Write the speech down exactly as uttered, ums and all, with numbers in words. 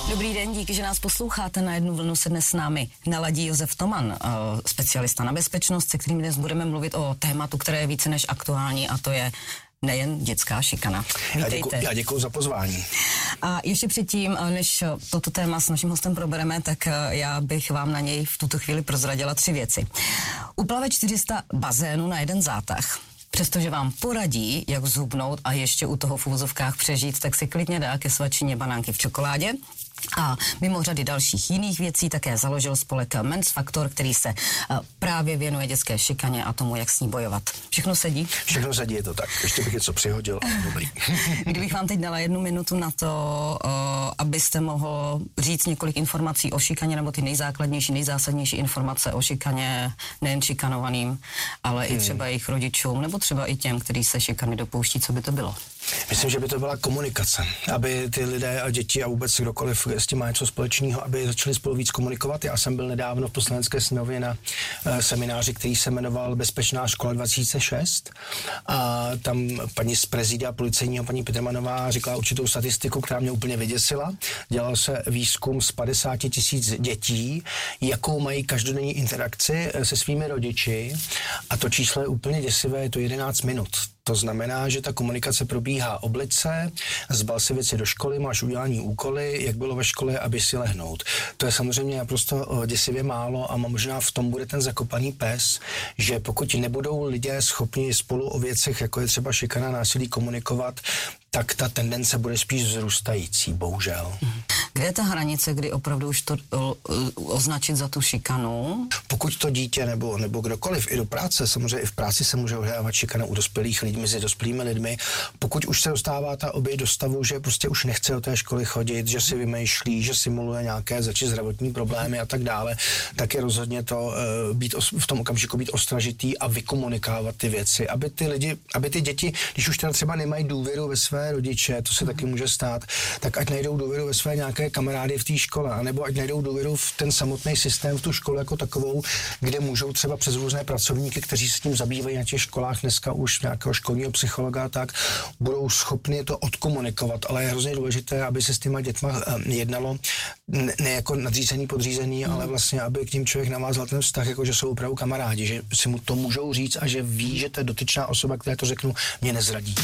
Dobrý den, díky, že nás posloucháte. Na jednu vlnu se dnes s námi naladí Josef Toman, specialista na bezpečnost, se kterým dnes budeme mluvit o tématu, které je více než aktuální, a to je nejen dětská šikana. Já děkuji, já děkuji za pozvání. A ještě předtím, než toto téma s naším hostem probereme, tak já bych vám na něj v tuto chvíli prozradila tři věci. Uplave čtyři sta bazénů na jeden zátah. Přestože vám poradí, jak zhubnout a ještě u toho v uvozovkách přežít, tak si klidně dá ke svačině banánky v čokoládě. A mimo řady dalších jiných věcí také založil spolek Men's Factor, který se právě věnuje dětské šikaně a tomu, jak s ní bojovat. Všechno sedí? Všechno sedí, je to tak. Ještě bych něco přihodil. Dobrý. Kdybych vám teď dala jednu minutu na to, abyste mohl říct několik informací o šikaně, nebo ty nejzákladnější, nejzásadnější informace o šikaně nejen šikanovaným, ale hmm. i třeba jejich rodičům, nebo třeba i těm, kteří se šikany dopouští, co by to bylo? Myslím, že by to byla komunikace, aby ty lidé a děti a vůbec kdokoliv s tím má něco společného, aby začali spolu víc komunikovat. Já jsem byl nedávno v Poslanecké sněmovně na uh, semináři, který se jmenoval Bezpečná škola dva tisíce šest, a tam paní z prezídia policejního, paní Petrmanová, říkala určitou statistiku, která mě úplně vyděsila. Dělal se výzkum z padesát tisíc dětí, jakou mají každodenní interakci se svými rodiči, a to číslo je úplně děsivé, je to jedenáct minut. To znamená, že ta komunikace probíhá oblice, zbal si věci do školy, máš udělání úkoly, jak bylo ve škole, aby si lehnout. To je samozřejmě naprosto děsivě málo a možná v tom bude ten zakopaný pes, že pokud nebudou lidé schopni spolu o věcech, jako je třeba šikana, násilí, komunikovat, tak ta tendence bude spíš vzrůstající, bohužel. Kde je ta hranice, kdy opravdu už to o, označit za tu šikanu? Pokud to dítě nebo, nebo kdokoliv, i do práce, samozřejmě i v práci se může ohledávat šikana u dospělých lidí, mezi dospělými lidmi. Pokud už se dostává ta oběť do stavu, že prostě už nechce do té školy chodit, že si vymýšlí, že simuluje nějaké zači zdravotní problémy a tak dále, tak je rozhodně to uh, být os, v tom okamžiku být ostražitý a vykomunikovat ty věci, aby ty lidi, aby ty děti, když už teda třeba nemají důvěru ve své rodiče, to se taky může stát, tak ať najdou důvěru ve své nějaké kamarády v té škole, anebo ať najdou důvěru v ten samotný systém, v tu školu jako takovou, kde můžou třeba přes různé pracovníky, kteří se tím zabývají na těch školách dneska už nějakého školního psychologa, tak budou schopni to odkomunikovat, ale je hrozně důležité, aby se s těma dětma jednalo ne, ne jako nadřízený, podřízený, mm. ale vlastně, aby k ním člověk navázal ten vztah, jako že jsou opravdu kamarádi, že si mu to můžou říct a že ví, že ta dotyčná osoba, která to řeknu, mě nezradí.